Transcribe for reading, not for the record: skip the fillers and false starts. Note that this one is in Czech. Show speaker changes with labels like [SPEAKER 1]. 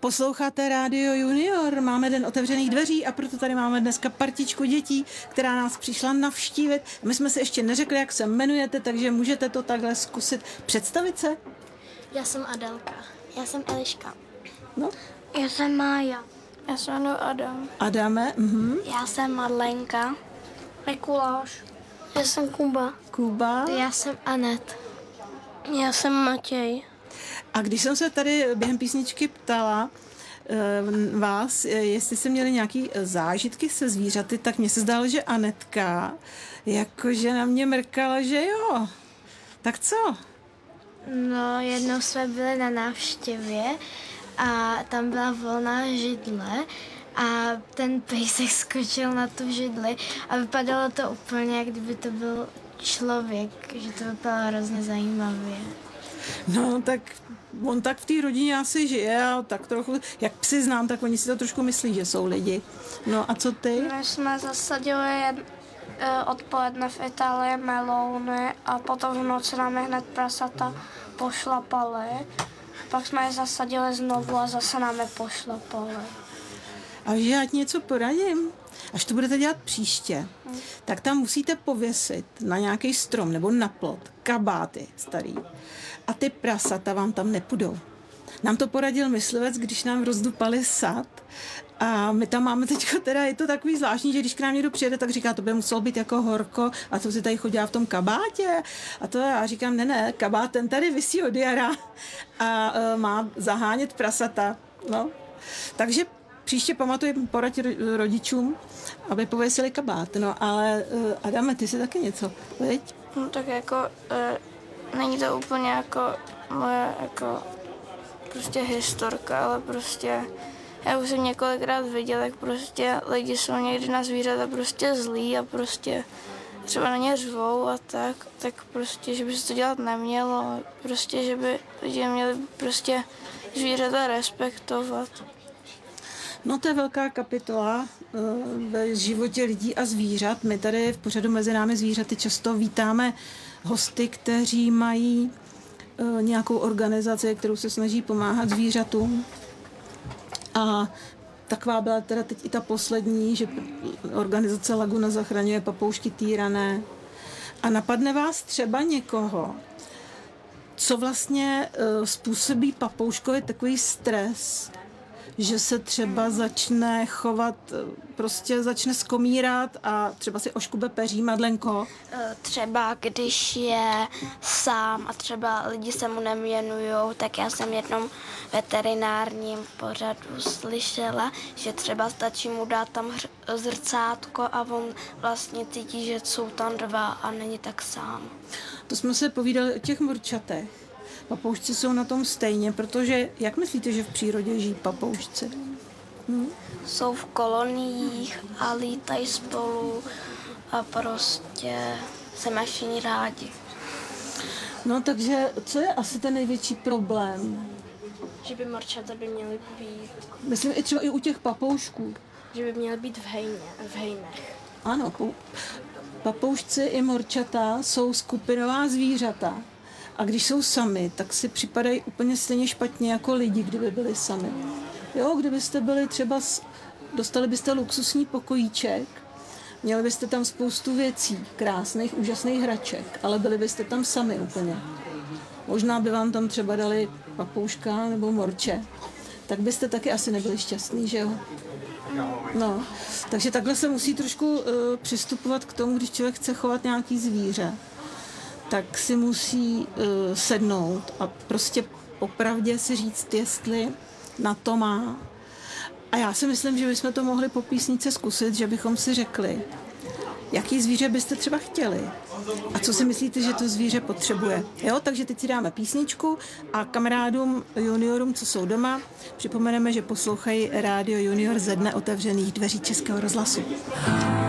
[SPEAKER 1] Posloucháte Rádio Junior, máme den otevřených dveří a proto tady máme dneska partičku dětí, která nás přišla navštívit. My jsme si ještě neřekli, jak se jmenujete, takže můžete to takhle zkusit. Představit se?
[SPEAKER 2] Já jsem Adelka. Já jsem Eliška.
[SPEAKER 1] No.
[SPEAKER 2] Já jsem Mája. Já jsem jmenuji Adam.
[SPEAKER 1] Adame,
[SPEAKER 2] Já jsem Madlenka. Mikuláš. Já jsem Kuba.
[SPEAKER 1] Kuba.
[SPEAKER 2] Já jsem Anet. Já jsem Matěj.
[SPEAKER 1] A když jsem se tady během písničky ptala vás, jestli jste měli nějaký zážitky se zvířaty, tak mně se zdálo, že Anetka jakože na mě mrkala, že jo. Tak co?
[SPEAKER 2] No, jednou jsme byli na návštěvě a tam byla volná židle a ten pejsek skočil na tu židli a vypadalo to úplně, jak kdyby to byl člověk, že to vypadalo hrozně zajímavě.
[SPEAKER 1] No, tak on tak v té rodině asi žije a tak trochu, jak psy znám, tak oni si to trošku myslí, že jsou lidi. No a co ty?
[SPEAKER 2] My jsme zasadili odpoledne v Itálii melouny a potom v noci nám je hned prasata pošlapaly. Pak jsme je zasadili znovu a zase nám je pošlapaly.
[SPEAKER 1] A že já ti něco poradím? Až to budete dělat příště, tak tam musíte pověsit na nějaký strom nebo na plot kabáty starý. A ty prasata vám tam nepůjdou. Nám to poradil myslivec, když nám rozdupali sad. A my tam máme teďko, teda je to takový zvláštní, že když k nám někdo přijede, tak říká, to by muselo být jako horko a co si tady chodila v tom kabátě. A to já říkám, ne, kabát ten tady visí od jara a má zahánět prasata. No. Takže příště pamatuji poradit rodičům, aby pověsili kabát. No ale Adame, ty si taky něco, viď?
[SPEAKER 2] No tak jako není to úplně jako moje jako prostě historka, ale prostě já už jsem několikrát viděl, jak prostě lidi jsou někdy na zvířata prostě zlí a prostě třeba na ně řvou a tak prostě, že by se to dělat nemělo, prostě, že by lidi měli prostě zvířata respektovat.
[SPEAKER 1] No to je velká kapitola ve životě lidí a zvířat. My tady v pořadu Mezi námi zvířaty často vítáme hosty, kteří mají nějakou organizaci, kterou se snaží pomáhat zvířatům. A taková byla teda teď i ta poslední, že organizace Laguna zachraňuje papoušky týrané. A napadne vás třeba někoho, co vlastně způsobí papouškovi takový stres, že se třeba začne chovat, prostě začne skomírat a třeba si oškube peří, Madlenko?
[SPEAKER 2] Třeba když je sám a třeba lidi se mu nevěnujou, tak já jsem jednom veterinárním pořadu slyšela, že třeba stačí mu dát tam zrcátko a on vlastně cítí, že jsou tam dva a není tak sám.
[SPEAKER 1] To jsme se povídali o těch murčatech. Papoušci jsou na tom stejně, protože jak myslíte, že v přírodě žijí papoušci?
[SPEAKER 2] Jsou v koloniích a lítají spolu a prostě se mají rádi.
[SPEAKER 1] No takže co je asi ten největší problém?
[SPEAKER 2] Že by morčata by měly být.
[SPEAKER 1] Myslím i třeba i u těch papoušků.
[SPEAKER 2] Že by měly být v hejnech.
[SPEAKER 1] Ano, papoušci i morčata jsou skupinová zvířata. A když jsou sami, tak si připadají úplně stejně špatně jako lidi, kdyby byli sami. Jo, kdybyste byli třeba, dostali byste luxusní pokojíček, měli byste tam spoustu věcí, krásných, úžasných hraček, ale byli byste tam sami úplně. Možná by vám tam třeba dali papouška nebo morče, tak byste taky asi nebyli šťastný, že jo? No, takže takhle se musí trošku přistupovat k tomu, když člověk chce chovat nějaký zvíře, tak si musí sednout a prostě opravdě si říct, jestli na to má. A já si myslím, že bychom to mohli po písnice zkusit, že bychom si řekli, jaký zvíře byste třeba chtěli a co si myslíte, že to zvíře potřebuje. Jo, takže teď si dáme písničku a kamarádům juniorům, co jsou doma, připomeneme, že poslouchají Rádio Junior ze dne otevřených dveří Českého rozhlasu.